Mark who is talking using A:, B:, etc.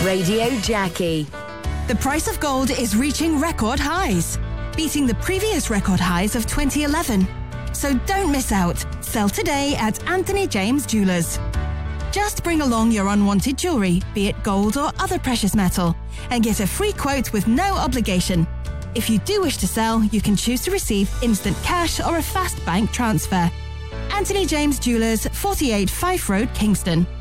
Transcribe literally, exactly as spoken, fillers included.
A: Radio Jackie.
B: The price of gold is reaching record highs, beating the previous record highs of twenty eleven. So don't miss out. Sell today at Anthony James Jewelers. Just bring along your unwanted jewellery, be it gold or other precious metal, and get a free quote with no obligation. If you do wish to sell, you can choose to receive instant cash or a fast bank transfer. Anthony James Jewelers, forty-eight Fife Road, Kingston.